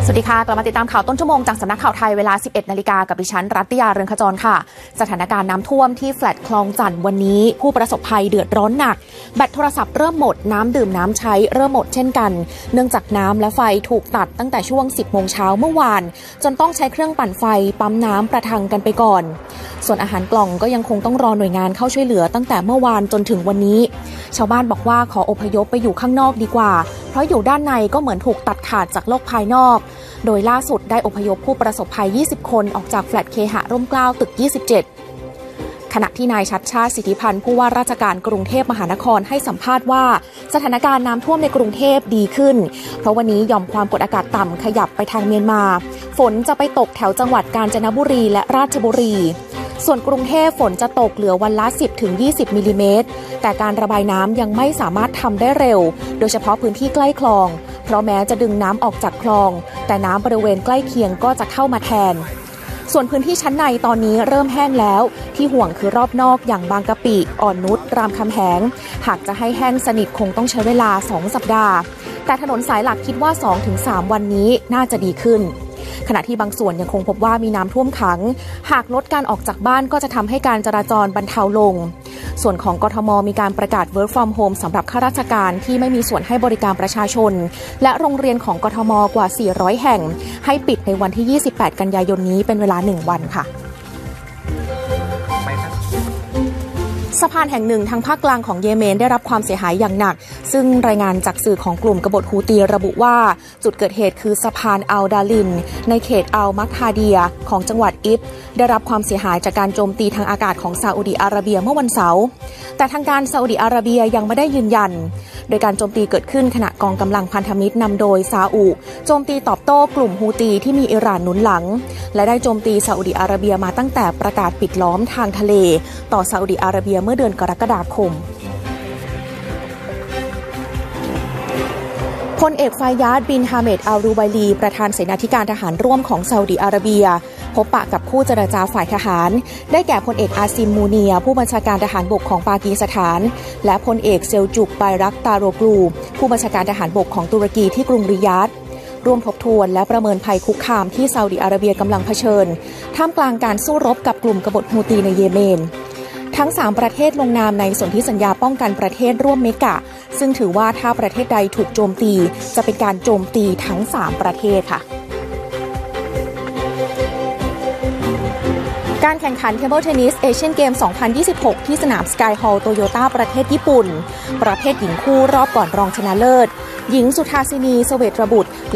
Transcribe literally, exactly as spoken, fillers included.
สวัสดีค่ะกลับมาติดตามข่าวต้นชั่วโมงจากสำนักข่าวไทยเวลา สิบเอ็ดนาฬิกากับดิฉันรัตยาเรืองขจรค่ะสถานการณ์น้ำท่วมที่แฟลตคลองจันทน์วันนี้ผู้ประสบภัยเดือดร้อนหนักแบตโทรศัพท์เริ่มหมดน้ำดื่มน้ำใช้เริ่มหมดเช่นกันเนื่องจากน้ำและไฟถูกตัดตั้งแต่ช่วง สิบโมงเช้าเมื่อวานจนต้องใช้เครื่องปั่นไฟปั๊มน้ำประทังกันไปก่อนส่วนอาหารกล่องก็ยังคงต้องรอหน่วยงานเข้าช่วยเหลือตั้งแต่เมื่อวานจนถึงวันนี้ชาวบ้านบอกว่าขออพยพไปอยู่ข้างนอกดีกว่าเพราะอยู่ด้านในก็เหมือนถูกตัดขาดจากโลกภายนอกโดยล่าสุดได้อพยพผู้ประสบภัยยี่สิบคนออกจากแฟลตเคหะร่มเกล้าตึกยี่สิบเจ็ดขณะที่นายชัชชาติสิทธิพันธ์ผู้ว่าราชการกรุงเทพมหานครให้สัมภาษณ์ว่าสถานการณ์น้ำท่วมในกรุงเทพดีขึ้นเพราะวันนี้หย่อมความกดอากาศต่ำขยับไปทางเมียนมาฝนจะไปตกแถวจังหวัดกาญจนบุรีและราชบุรีส่วนกรุงเทพฝนจะตกเหลือวันละ สิบถึงยี่สิบ มิลลิเมตรแต่การระบายน้ำยังไม่สามารถทำได้เร็วโดยเฉพาะพื้นที่ใกล้คลองเพราะแม้จะดึงน้ำออกจากคลองแต่น้ำบริเวณใกล้เคียงก็จะเข้ามาแทนส่วนพื้นที่ชั้นในตอนนี้เริ่มแห้งแล้วที่ห่วงคือรอบนอกอย่างบางกะปิอ่อนนุชรามคำแหงหากจะให้แห้งสนิทคงต้องใช้เวลาสองสัปดาห์แต่ถนนสายหลักคิดว่า สองถึงสาม วันนี้น่าจะดีขึ้นขณะที่บางส่วนยังคงพบว่ามีน้ำท่วมขังหากลดการออกจากบ้านก็จะทำให้การจราจรบรรเทาลงส่วนของกทมมีการประกาศ Work from Home สำหรับข้าราชการที่ไม่มีส่วนให้บริการประชาชนและโรงเรียนของกทมกว่าสี่ร้อยแห่งให้ปิดในวันที่ยี่สิบแปดกันยายนนี้เป็นเวลาหนึ่งวันค่ะสะพานแห่งหนึ่งทางภาคกลางของเยเมนได้รับความเสียหายอย่างหนักซึ่งรายงานจากสื่อของกลุ่มกบฏฮูตีระบุว่าจุดเกิดเหตุคือสะพานอัลดาลินในเขตอัลมักฮาเดียของจังหวัดอิบได้รับความเสียหายจากการโจมตีทางอากาศของซาอุดิอาระเบียเมื่อวันเสาร์แต่ทางการซาอุดิอาระเบียยังไม่ได้ยืนยันโดยการโจมตีเกิดขึ้นขณะกองกำลังพันธมิตรนำโดยซาอุโจมตีตอบโต้กลุ่มฮูตีที่มีอิหร่านหนุนหลังและได้โจมตีซาอุดิอาระเบียมาตั้งแต่ประกาศปิดล้อมทางทะเลต่อซาอุดิอาระเบียเมื่อเดือนกรกฎาคมพลเอกฟายาดบินฮาเมดอัลรูไบลีประธานเสนาธิการทหารร่วมของซาอุดิอาระเบียพบปะกับคู่เจรจาฝ่ายทหารได้แก่พลเอกอาซิมมูเนียผู้บัญชาการทหารบกของปากีสถานและพลเอกเซลจุกไบรักตาโรกลูผู้บัญชาการทหารบกของตุรกีที่กรุงริยาดร่วมทบทวนและประเมินภัยคุกคามที่ซาอุดิอาระเบียกำลังเผชิญท่ามกลางการสู้รบกับกลุ่มกบฏฮูตีในเยเมนทั้งสามประเทศลงนามในสนธิสัญญาป้องกันประเทศร่วมเมกะซึ่งถือว่าถ้าประเทศใดถูกโจมตีจะเป็นการโจมตีทั้งสามประเทศค่ะการแข่งขันเทเบิลเทนนิสเอเชียนเกม สองพันยี่สิบหก ที่สนามสกายฮอลล์โตโยต้าประเทศญี่ปุ่นประเภทหญิงคู่รอบก่อนรองชนะเลิศหญิงสุธาสินี เสวตรบุตร